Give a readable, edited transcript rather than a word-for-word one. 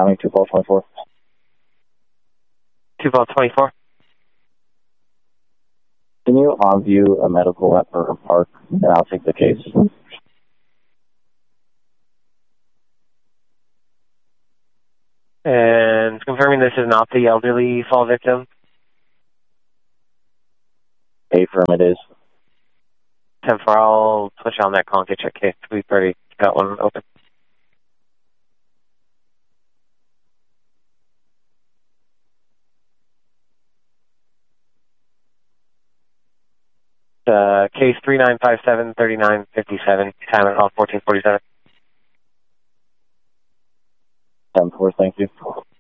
County, 21224. 21224. Can you on-view a medical at Burger Park, and I'll take the case. And confirming this is not the elderly fall victim. Affirmative. 10-4, I'll push on that call and get your case. We've already got one open. Case 3957-3957, time at call 1447. 10-4, thank you.